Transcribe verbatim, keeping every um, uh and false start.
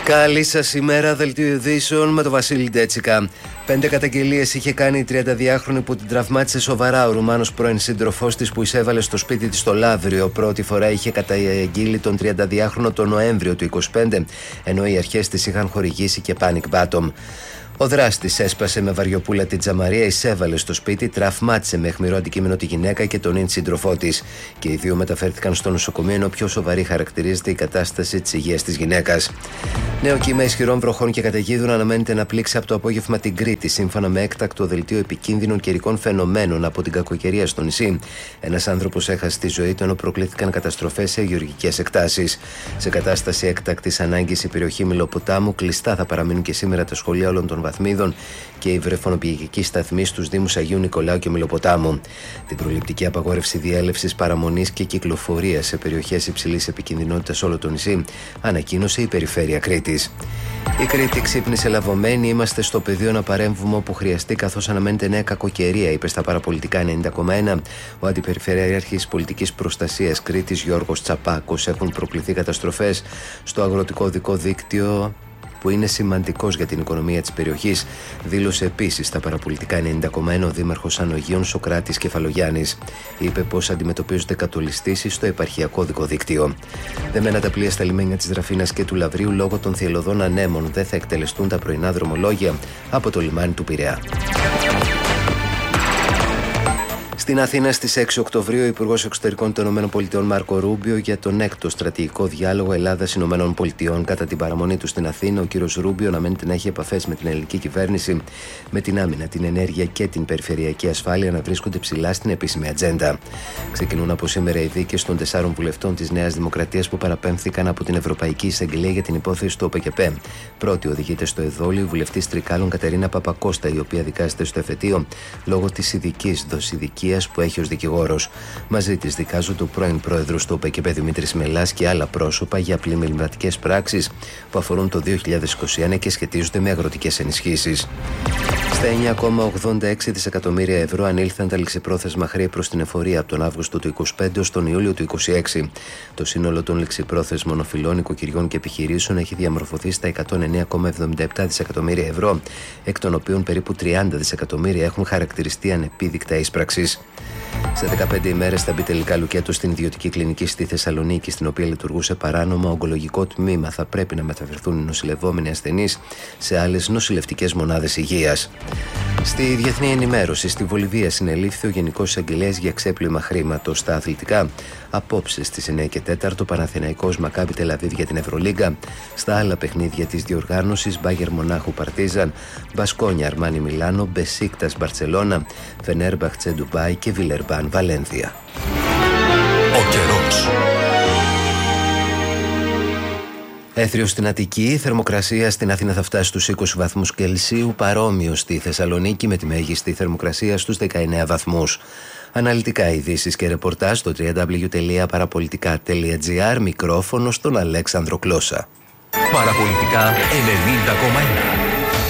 Καλή σας ημέρα, δελτίο ειδήσεων με τον Βασίλη Ντέτσικα. Πέντε καταγγελίες είχε κάνει η τριανταδυάχρονη που την τραυμάτισε σοβαρά ο Ρουμάνος πρώην σύντροφός της που εισέβαλε στο σπίτι της στο Λαύριο. Πρώτη φορά είχε καταγγείλει τον τριανταδυάχρονο τον Νοέμβριο του είκοσι πέντε, ενώ οι αρχές της είχαν χορηγήσει και panic button. Ο δράστης έσπασε με βαριοπούλα την τζαμαρία, εισέβαλε στο σπίτι, τραυμάτισε με αιχμηρό αντικείμενο τη γυναίκα και τον ίν σύντροφό της. Και οι δύο μεταφέρθηκαν στο νοσοκομείο, ενώ πιο σοβαρή χαρακτηρίζεται η κατάσταση της υγείας της γυναίκας. Νέο κύμα ισχυρών βροχών και καταιγίδων αναμένεται να πλήξει από το απόγευμα την Κρήτη, σύμφωνα με έκτακτο δελτίο επικίνδυνων καιρικών φαινομένων από την κακοκαιρία στο νησί. Ένας άνθρωπος έχασε τη ζωή του, ενώ προκλήθηκαν καταστροφές σε γεωργικές εκτάσεις. Σε κατάσταση έκτακτης ανάγκης η περιοχή Μηλοποτάμου, κλειστά θα παραμείνουν και σήμερα τα σχολεία όλων των βαθμίδων και η βρεφονοπηγική σταθμή στους Δήμους Αγίου Νικολάου και Μηλοποτάμου. Την προληπτική απαγόρευση διέλευσης, παραμονής και κυκλοφορίας σε περιοχές υψηλής επικινδυνότητας όλο το νησί ανακοίνωσε η Περιφέρεια Κρήτης. Η Κρήτη ξύπνησε λαβωμένη. Είμαστε στο πεδίο να παρέμβουμε όπου χρειαστεί, καθώς αναμένεται νέα κακοκαιρία, είπε στα παραπολιτικά ενενήντα κόμμα ένα ο Αντιπεριφερειάρχης Πολιτικής Προστασίας Κρήτης Γιώργος Τσαπάκος. Έχουν προκληθεί καταστροφές στο αγροτικό οδικό δίκτυο, που είναι σημαντικός για την οικονομία της περιοχής, δήλωσε επίσης στα παραπολιτικά ενενήντα κόμμα ένα ο Δήμαρχος Ανογείων Σοκράτης Κεφαλογιάννης. Είπε πως αντιμετωπίζονται κατολιστήσεις στο επαρχιακό οδικό δίκτυο. Δεμένα τα πλοία στα λιμένια της Δραφίνας και του Λαβρίου λόγω των θυελλωδών ανέμων. Δεν θα εκτελεστούν τα πρωινά δρομολόγια από το λιμάνι του Πειραιά. Στην Αθήνα στις έξι Οκτωβρίου, ο Υπουργός Εξωτερικών των ΗΠΑ Μάρκο Ρούμπιο για τον έκτο στρατηγικό διάλογο Ελλάδα-ΗΠΑ. Κατά την παραμονή του στην Αθήνα, ο κ. Ρούμπιο αναμένεται να έχει επαφές με την ελληνική κυβέρνηση, με την άμυνα, την ενέργεια και την περιφερειακή ασφάλεια να βρίσκονται ψηλά στην επίσημη ατζέντα. Ξεκινούν από σήμερα οι δίκες των τεσσάρων βουλευτών της Νέας Δημοκρατίας που παραπέμφθηκαν από την Ευρωπαϊκή Εισαγγελία για την υπόθεση του ΟΠΕΚΕΠΕ. Πρώτη οδηγείται στο εδόλιο η βουλευτής Τρικάλων Κατερίνα Παπακώστα, η οποία δικάζεται στο εφετείο λόγω της ειδικής δοσηδικίας που έχει ως δικηγόρος. Μαζί της δικάζονται ο πρώην πρόεδρος του ΟΠΕΚΕΠΕ Δημήτρης Μελάς και άλλα πρόσωπα για πλημμυρατικές πράξεις που αφορούν το δύο χιλιάδες είκοσι ένα και σχετίζονται με αγροτικές ενισχύσεις. Στα εννιά κόμμα ογδόντα έξι δισεκατομμύρια ευρώ ανήλθαν τα ληξιπρόθεσμα χρέη προς την εφορία από τον Αύγουστο του είκοσι πέντε ως τον Ιούλιο του είκοσι έξι. Το σύνολο των ληξιπρόθεσμων οφειλών οικοκυριών και επιχειρήσεων έχει διαμορφωθεί στα εκατόν εννέα κόμμα εβδομήντα επτά δισεκατομμύρια ευρώ, εκ των οποίων περίπου τριάντα δισεκατομμύρια έχουν χαρακτηριστεί ανεπίδικτα ίσπραξης. Σε δεκαπέντε ημέρες θα μπει τελικά λουκέτο στην ιδιωτική κλινική στη Θεσσαλονίκη, στην οποία λειτουργούσε παράνομα ογκολογικό τμήμα. Θα πρέπει να μεταφερθούν οι νοσηλευόμενοι ασθενείς σε άλλες νοσηλευτικές μονάδες υγείας. Στη διεθνή ενημέρωση, στη Βολιβία συνελήφθη ο Γενικός Εισαγγελέας για ξέπλυμα χρήματος. Στα αθλητικά, απόψε στις εννιά και τέσσερα Παναθηναϊκός Μακάμπι Τελαβίβ για την Ευρωλίγκα. Στα άλλα παιχνίδια της διοργάνωσης, Μπάγερ Μονάχου Παρτίζαν, Μπασκόνια Αρμάνι Μιλάνο, Μπεσίκτας Μπαρτσελώνα, Φενέρμπαχτσε Ντουμπάι και Βιλερμπάν Βαλένθια. Ο καιρός. Έθριο στην Αττική, η θερμοκρασία στην Αθήνα θα φτάσει στους είκοσι βαθμούς Κελσίου, παρόμοιο στη Θεσσαλονίκη με τη μέγιστη θερμοκρασία στους δεκαεννέα βαθμούς. Αναλυτικά ειδήσεις και ρεπορτάζ στο double-u double-u double-u τελεία παραπολιτικά τελεία τζι άρ, μικρόφωνο στον Αλέξανδρο Κλώσσα. Παραπολιτικά ενενήντα κόμμα ένα.